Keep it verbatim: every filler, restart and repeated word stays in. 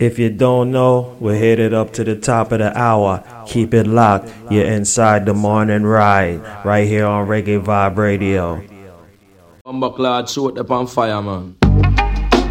If you don't know, we're headed up to the top of the hour. Keep it locked. You're inside the morning ride, right here on Reggae Vibe Radio. Bumbleclad shoot up on fire, man.